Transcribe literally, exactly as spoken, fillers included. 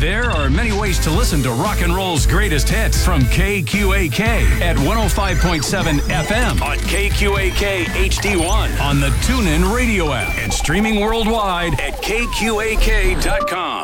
There are many ways to listen to rock and roll's greatest hits from K Q A K at one oh five point seven F M on K Q A K H D one on the TuneIn Radio app and streaming worldwide at K Q A K dot com.